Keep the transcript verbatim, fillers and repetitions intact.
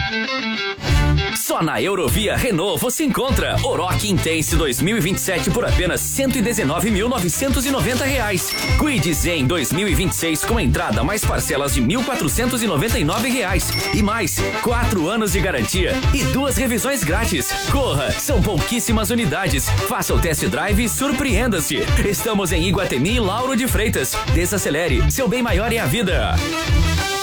Só na Eurovia Renault você encontra Oroch Intense dois mil e vinte e sete por apenas cento e dezenove mil novecentos e noventa reais. Kwid Zen dois mil e vinte e seis com entrada mais parcelas de mil quatrocentos e noventa e nove reais. E mais, quatro anos de garantia e duas revisões grátis. Corra, são pouquíssimas unidades. Faça o test drive e surpreenda-se. Estamos em Iguatemi e Lauro de Freitas. Desacelere, seu bem maior é a vida.